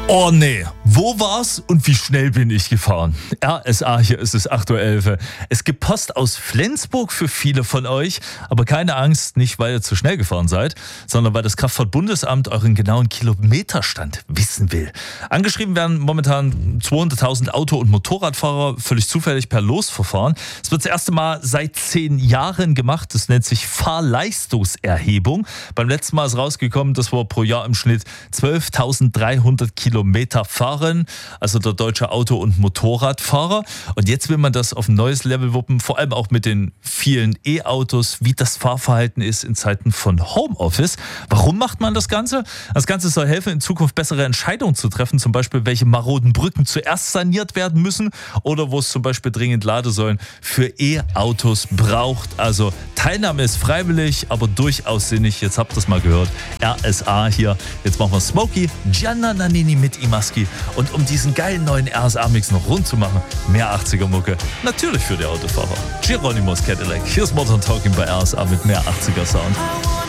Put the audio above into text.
Oh nee, wo war's und wie schnell bin ich gefahren? RSA, hier ist es 8.11 Uhr. Es gibt Post aus Flensburg für viele von euch, aber keine Angst, nicht weil ihr zu schnell gefahren seid, sondern weil das Kraftfahrtbundesamt euren genauen Kilometerstand wissen will. Angeschrieben werden momentan 200.000 Auto- und Motorradfahrer völlig zufällig per Losverfahren. Es wird das erste Mal seit 10 Jahren gemacht. Das nennt sich Fahrleistungserhebung. Beim letzten Mal ist rausgekommen, dass wir pro Jahr im Schnitt 12.300 Kilometer fahren, also der deutsche Auto- und Motorradfahrer. Und jetzt will man das auf ein neues Level wuppen, vor allem auch mit den vielen E-Autos, wie das Fahrverhalten ist in Zeiten von Homeoffice. Warum macht man das Ganze? Das Ganze soll helfen, in Zukunft bessere Entscheidungen zu treffen, zum Beispiel, welche maroden Brücken zuerst saniert werden müssen oder wo es zum Beispiel dringend Ladesäulen für E-Autos braucht. Also Teilnahme ist freiwillig, aber durchaus sinnig. Jetzt habt ihr es mal gehört. RSA hier. Jetzt machen wir Smokey, Gianna Nannini mit Imaski. Und um diesen geilen neuen RSA-Mix noch rund zu machen, mehr 80er-Mucke. Natürlich für die Autofahrer. Geronimo's Cadillac. Hier ist Modern Talking bei RSA mit mehr 80er-Sound.